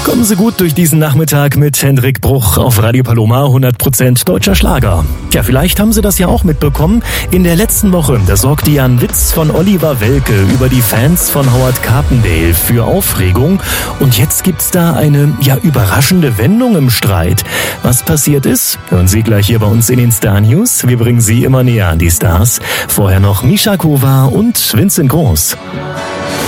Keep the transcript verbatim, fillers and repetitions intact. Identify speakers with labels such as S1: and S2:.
S1: Kommen Sie gut durch diesen Nachmittag mit Hendrik Bruch auf Radio Paloma, hundert Prozent deutscher Schlager. Ja, vielleicht haben Sie das ja auch mitbekommen. In der letzten Woche, da sorgte ja ein Witz von Oliver Welke über die Fans von Howard Carpendale für Aufregung. Und jetzt gibt's da eine, ja, überraschende Wendung im Streit. Was passiert ist, hören Sie gleich hier bei uns in den Star News. Wir bringen Sie immer näher an die Stars. Vorher noch Misha Kova und Vincent Groß.